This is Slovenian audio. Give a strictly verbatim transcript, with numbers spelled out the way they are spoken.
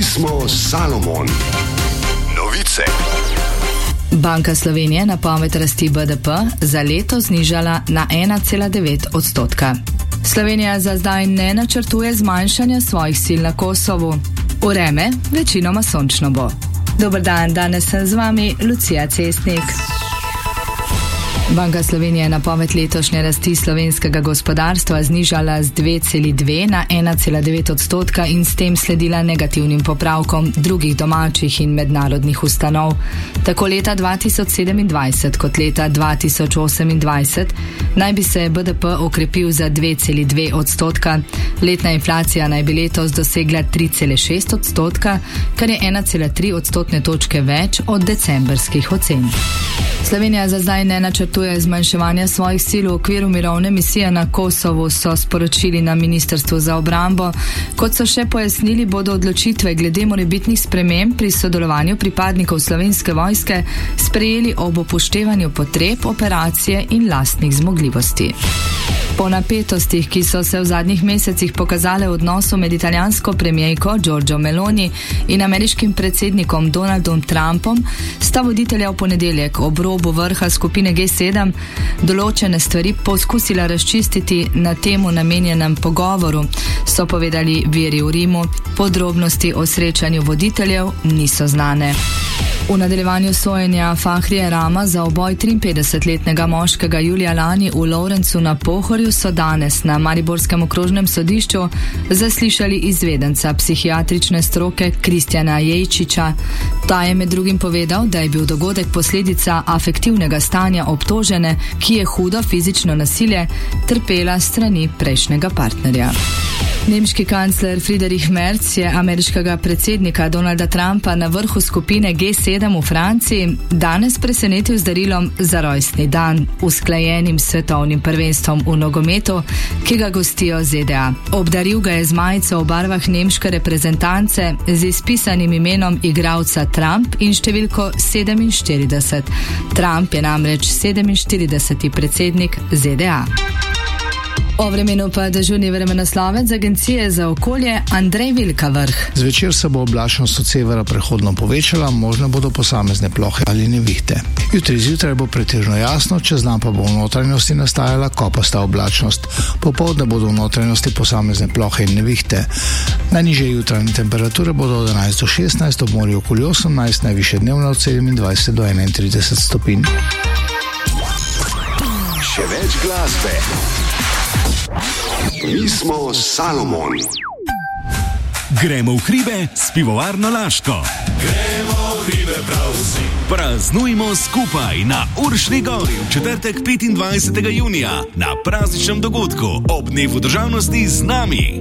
smo Salomon. Novice. Banka Slovenije napoved rasti B D P za leto znižala na ena cela devet odstotka. Slovenija za zdaj ne načrtuje zmanjšanja svojih sil na Kosovu. Vreme večinoma sončno bo. Dober dan, danes sem z vami Lucija Cestnik. Banka Slovenije je napoved letošnje rasti slovenskega gospodarstva znižala z dve celi dve na ena cela devet odstotka in s tem sledila negativnim popravkom drugih domačih in mednarodnih ustanov. Tako leta dva tisoč sedemindvajset kot leta dva tisoč osemindvajset naj bi se B D P okrepil za dve celi dve odstotka. Letna inflacija naj bi letos dosegla tri cele šest odstotka, kar je ena cela tri odstotne točke več od decembrskih ocen. Slovenija za zdaj ne načrtuje zmanjševanja svojih sil v okviru mirovne misije na Kosovu, so sporočili na Ministrstvu za obrambo. Kot so še pojasnili, bodo odločitve glede morebitnih sprememb pri sodelovanju pripadnikov Slovenske vojske sprejeli ob upoštevanju potreb operacije in lastnih zmogljivosti. Po napetostih, ki so se v zadnjih mesecih pokazale v odnosu med italijansko premijejko Giorgio Meloni in ameriškim predsednikom Donaldom Trumpom, sta voditelja v ponedeljek ob robu vrha skupine G sedem določene stvari poskusila razčistiti na temu namenjenem pogovoru, so povedali viri v Rimu. Podrobnosti o srečanju voditeljev niso znane. V nadaljevanju sojenja Fahrija Rama za uboj triinpetdesetletnega moškega julija lani v Lovrencu na Pohorju so danes na mariborskem okrožnem sodišču zaslišali izvedenca psihiatrične stroke Kristjana Jejčiča. Ta je med drugim povedal, da je bil dogodek posledica afektivnega stanja obtožene, ki je hudo fizično nasilje trpela strani prejšnjega partnerja. Nemški kancler Friedrich Merz je ameriškega predsednika Donalda Trumpa na vrhu skupine G sedem v Franciji danes presenetil z darilom za rojstni dan, usklajenim svetovnim prvenstvom v nogometu, ki ga gostijo Z D A. Obdaril ga je z majico v barvah nemške reprezentance z izpisanim imenom igralca Trump in številko sedeminštirideset. Trump je namreč sedeminštirideseti predsednik Z D A. O vremenu pa dežurni vremenoslovec z Agencije za okolje Andrej Vilkavrh. Zvečer se bo oblačnost od severa prehodno povečala, možne bodo posamezne plohe ali nevihte. Jutri zjutraj bo pretežno jasno, čez dan pa bo v notranjosti nastajala kopasta oblačnost. Popoldne bodo v notranjosti posamezne plohe in nevihte. Najnižje jutranje temperature bodo od enajst do šestnajst, ob morju okoli osemnajst, najvišje dnevno od sedemindvajset do enaintrideset stopinj. Še več glasbe. Mi smo Salomon. Gremo v hribe s pivovarno Laško. Gremo v hribe prav vsi. Praznujmo skupaj na Uršni gori v četrtek petindvajsetega junija na prazničnem dogodku ob dnevu državnosti z nami.